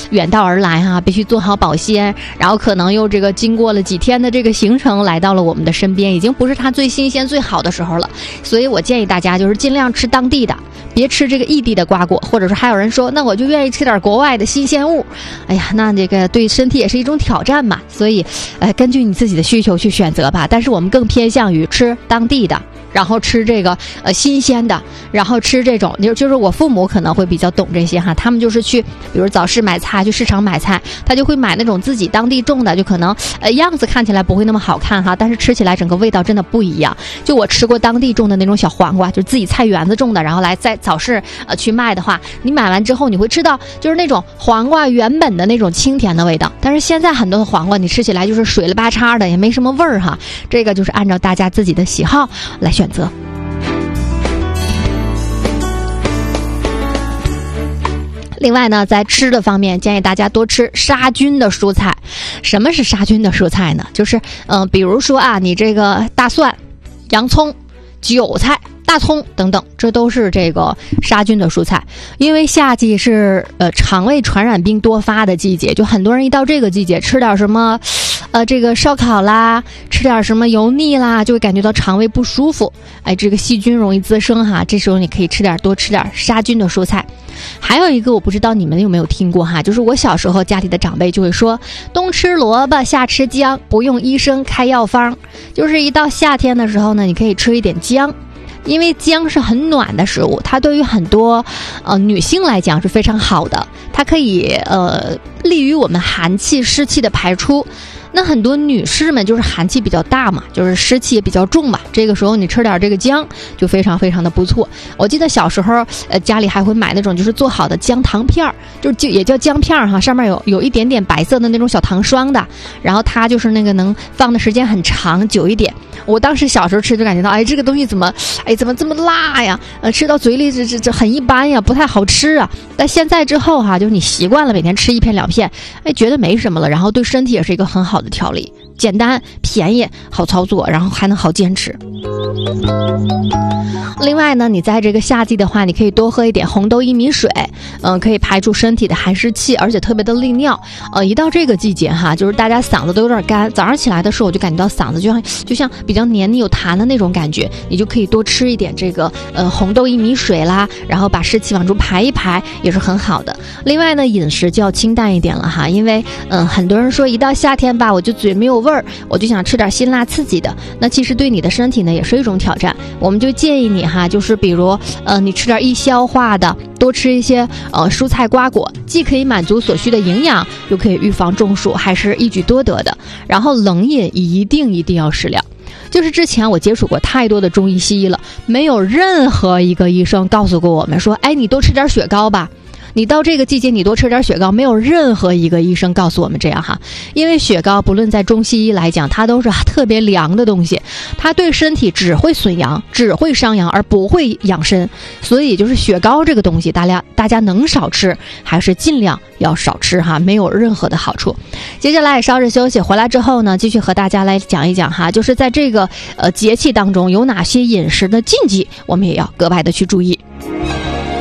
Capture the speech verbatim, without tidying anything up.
远道而来哈，必须做好保鲜，然后可能又这个经过了几天的这个行程来到了我们的身边，已经不是它最新鲜最好的时候了。所以我建议大家就是尽量吃当地的，别吃这个异地的瓜果，或者说还有人说那我就愿意吃点国外的新鲜物，哎呀，那这个对身体也是一种挑战嘛。所以呃，根据你自己的需求去选择吧，但是我们更偏向于吃当地的，然后吃这个呃新鲜的，然后吃这种就就是我父母可能会比较懂这些哈，他们就是去比如早市买菜，去市场买菜，他就会买那种自己当地种的，就可能呃样子看起来不会那么好看哈，但是吃起来整个味道真的不一样。就我吃过当地种的那种小黄瓜，就自己菜园子种的，然后来在早市呃去卖的话，你买完之后你会吃到就是那种黄瓜原本的那种清甜的味道，但是现在很多的黄瓜你吃起来就是水了吧叉的，也没什么味儿哈。这个就是按照大家自己的喜好来选择。另外呢，在吃的方面，建议大家多吃杀菌的蔬菜。什么是杀菌的蔬菜呢？就是嗯、呃，比如说啊，你这个大蒜、洋葱、韭菜、大葱等等，这都是这个杀菌的蔬菜。因为夏季是呃肠胃传染病多发的季节，就很多人一到这个季节吃点什么呃这个烧烤啦，吃点什么油腻啦，就会感觉到肠胃不舒服，哎，这个细菌容易滋生哈。这时候你可以吃点多吃点杀菌的蔬菜。还有一个我不知道你们有没有听过哈，就是我小时候家里的长辈就会说，冬吃萝卜夏吃姜，不用医生开药方。就是一到夏天的时候呢，你可以吃一点姜，因为姜是很暖的食物，它对于很多呃女性来讲是非常好的，它可以呃利于我们寒气湿气的排出。那很多女士们就是寒气比较大嘛，就是湿气也比较重嘛，这个时候你吃点这个姜就非常非常的不错。我记得小时候呃家里还会买那种就是做好的姜糖片儿，就就也叫姜片儿哈，上面有有一点点白色的那种小糖霜的，然后它就是那个能放的时间很长久一点。我当时小时候吃就感觉到，哎，这个东西怎么哎怎么这么辣呀，呃吃到嘴里这这这很一般呀，不太好吃啊。但现在之后哈，就是你习惯了每天吃一片两片，哎觉得没什么了，然后对身体也是一个很好的调理，简单便宜好操作，然后还能好坚持。另外呢，你在这个夏季的话，你可以多喝一点红豆薏米水，嗯、呃，可以排出身体的寒湿气，而且特别的利尿。呃，一到这个季节哈，就是大家嗓子都有点干，早上起来的时候我就感觉到嗓子就像就像比较黏腻有痰的那种感觉，你就可以多吃一点这个呃红豆薏米水啦，然后把湿气往出排一排，也是很好的。另外呢，饮食就要清淡一点了哈，因为嗯、呃，很多人说一到夏天吧，我就嘴没有味儿，我就想吃点辛辣刺激的，那其实对你的身体呢也是一种挑战。我们就建议你哈，就是比如呃你吃点易消化的，多吃一些呃蔬菜瓜果，既可以满足所需的营养，又可以预防中暑，还是一举多得的。然后冷饮一定一定要适量。就是之前我接触过太多的中医西医了，没有任何一个医生告诉过我们说，哎，你多吃点雪糕吧，你到这个季节你多吃点雪糕，没有任何一个医生告诉我们这样哈。因为雪糕不论在中西医来讲，它都是特别凉的东西，它对身体只会损阳，只会伤阳，而不会养身。所以就是雪糕这个东西，大家大家能少吃还是尽量要少吃哈，没有任何的好处。接下来稍事休息，回来之后呢，继续和大家来讲一讲哈，就是在这个呃节气当中有哪些饮食的禁忌，我们也要格外的去注意。